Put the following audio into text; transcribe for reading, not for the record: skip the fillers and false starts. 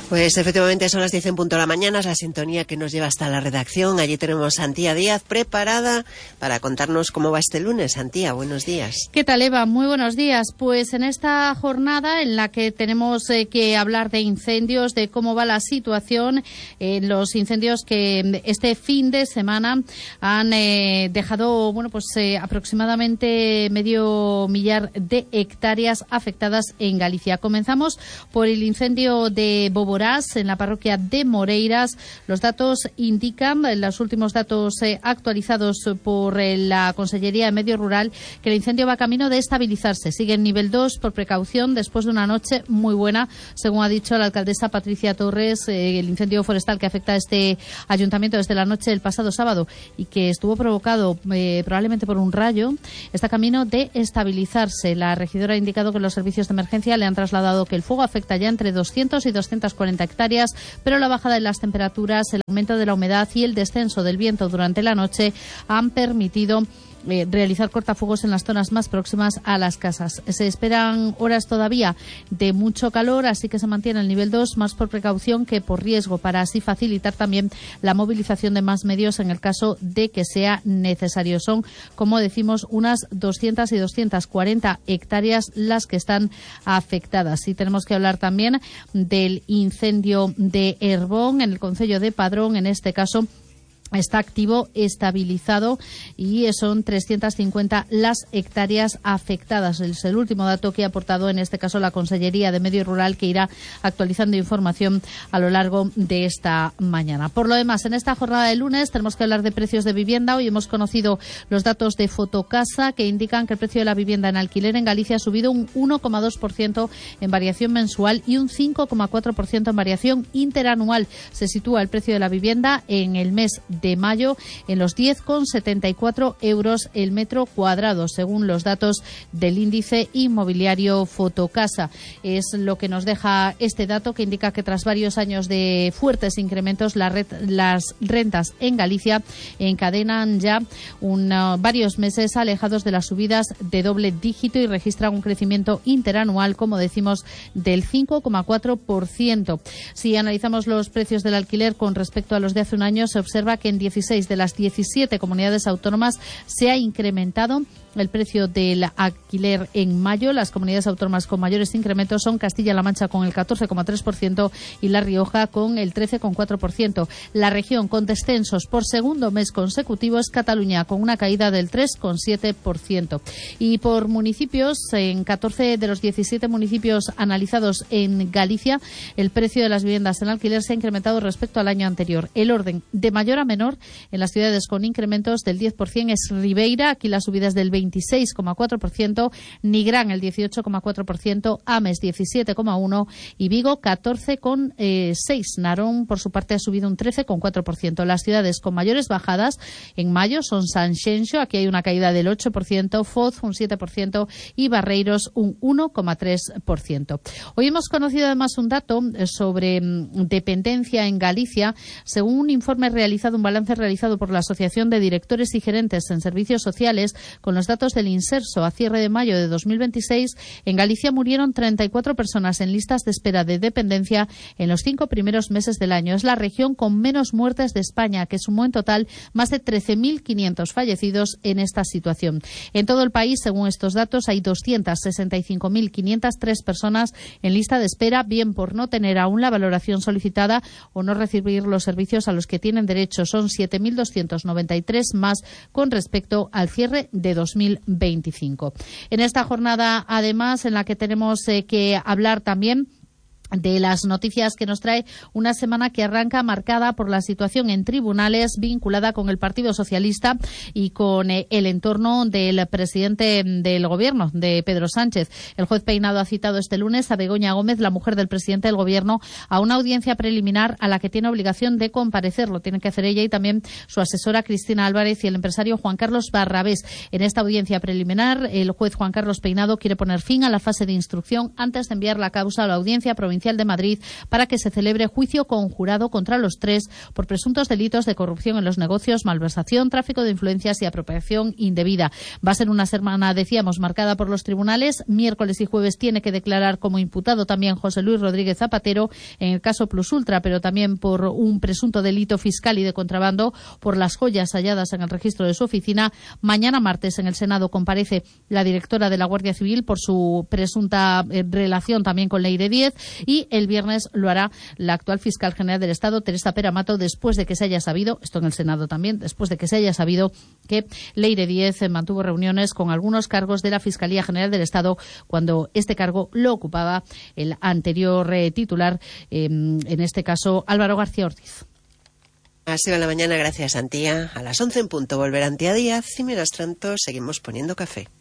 Pues efectivamente son las 10 en punto de la mañana, es la sintonía que nos lleva hasta la redacción. Allí tenemos a Antía Díaz preparada para contarnos cómo va este lunes. Antía, buenos días. ¿Qué tal, Eva? Muy buenos días. Pues en esta jornada en la que tenemos que hablar de incendios, de cómo va la situación, los incendios que este fin de semana han dejado aproximadamente 500.000 de hectáreas afectadas en Galicia. Comenzamos por el incendio de Boborás, en la parroquia de Moreiras. Los datos indican, los últimos datos actualizados por la Consellería de Medio Rural, que el incendio va camino de estabilizarse. Sigue en nivel 2 por precaución después de una noche muy buena, según ha dicho la alcaldesa Patricia Torres. El incendio forestal que afecta a este ayuntamiento desde la noche del pasado sábado y que estuvo provocado probablemente por un rayo, está camino de estabilizarse. La regidora ha indicado que los servicios de emergencia le han trasladado que el fuego afecta ya entre 200 y 240 hectáreas, pero la bajada de las temperaturas, el aumento de la humedad y el descenso del viento durante la noche han permitido realizar cortafuegos en las zonas más próximas a las casas. Se esperan horas todavía de mucho calor, así que se mantiene el nivel 2 más por precaución que por riesgo, para así facilitar también la movilización de más medios en el caso de que sea necesario. Son, como decimos, unas 200 y 240 hectáreas las que están afectadas. Y tenemos que hablar también del incendio de Herbón en el concello de Padrón. En este caso está activo, estabilizado, y son 350 las hectáreas afectadas. Es el último dato que ha aportado en este caso la Consellería de Medio Rural, que irá actualizando información a lo largo de esta mañana. Por lo demás, en esta jornada de lunes tenemos que hablar de precios de vivienda. Hoy hemos conocido los datos de Fotocasa, que indican que el precio de la vivienda en alquiler en Galicia ha subido un 1,2% en variación mensual y un 5,4% en variación interanual. Se sitúa el precio de la vivienda en el mes de mayo en los 10,74 euros el metro cuadrado, según los datos del índice inmobiliario Fotocasa. Es lo que nos deja este dato, que indica que tras varios años de fuertes incrementos, las rentas en Galicia encadenan ya varios meses alejados de las subidas de doble dígito y registran un crecimiento interanual, como decimos, del 5,4%. Si analizamos los precios del alquiler con respecto a los de hace un año, se observa que en 16 de las 17 comunidades autónomas se ha incrementado el precio del alquiler en mayo. Las comunidades autónomas con mayores incrementos son Castilla-La Mancha con el 14,3% y La Rioja con el 13,4%. La región con descensos por segundo mes consecutivo es Cataluña, con una caída del 3,7%. Y por municipios, en 14 de los 17 municipios analizados en Galicia, el precio de las viviendas en alquiler se ha incrementado respecto al año anterior. El orden de mayor a menor en las ciudades con incrementos del 10% es Ribeira, aquí las subidas del 26,4%, Nigrán el 18,4%, Ames 17,1% y Vigo 14,6%. Narón, por su parte, ha subido un 13,4%. Las ciudades con mayores bajadas en mayo son Sanxenxo, aquí hay una caída del 8%, Foz un 7% y Barreiros un 1,3%. Hoy hemos conocido además un dato sobre dependencia en Galicia. Según un informe realizado, un balance realizado por la Asociación de Directores y Gerentes en Servicios Sociales, con los datos del Inserso a cierre de mayo de 2026, en Galicia murieron 34 personas en listas de espera de dependencia en los 5 primeros meses del año. Es la región con menos muertes de España, que sumó en total más de 13.500 fallecidos en esta situación. En todo el país, según estos datos, hay 265.503 personas en lista de espera, bien por no tener aún la valoración solicitada o no recibir los servicios a los que tienen derecho. Son 7.293 más con respecto al cierre de 2025. En esta jornada, además, en la que tenemos que hablar también de las noticias que nos trae una semana que arranca marcada por la situación en tribunales vinculada con el Partido Socialista y con el entorno del presidente del Gobierno, de Pedro Sánchez. El juez Peinado ha citado este lunes a Begoña Gómez, la mujer del presidente del Gobierno, a una audiencia preliminar a la que tiene obligación de comparecer. Lo tienen que hacer ella y también su asesora Cristina Álvarez y el empresario Juan Carlos Barrabés. En esta audiencia preliminar, el juez Juan Carlos Peinado quiere poner fin a la fase de instrucción antes de enviar la causa a la Audiencia Provincial Provincial de Madrid para que se celebre juicio conjurado contra los 3 por presuntos delitos de corrupción en los negocios, malversación, tráfico de influencias y apropiación indebida. Va a ser una semana, decíamos, marcada por los tribunales. Miércoles y jueves tiene que declarar como imputado también José Luis Rodríguez Zapatero en el caso Plus Ultra, pero también por un presunto delito fiscal y de contrabando por las joyas halladas en el registro de su oficina. Mañana martes en el Senado comparece la directora de la Guardia Civil por su presunta relación también con Leire Díez, y el viernes lo hará la actual fiscal general del Estado, Teresa Peramato, después de que se haya sabido, esto en el Senado también, después de que se haya sabido que Leire Díez mantuvo reuniones con algunos cargos de la Fiscalía General del Estado cuando este cargo lo ocupaba el anterior titular, en este caso Álvaro García Ortiz. Así va la mañana, gracias Antía. A las 11 en punto volverá Antía Díaz y mientras tanto seguimos poniendo café.